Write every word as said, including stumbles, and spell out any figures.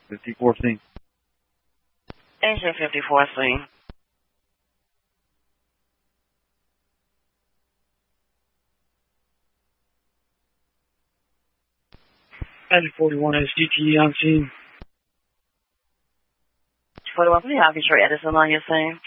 fifty-four scene. Agent fifty-four scene. Agent forty-one S G T E on scene. forty-one, can you have your Edison on your scene?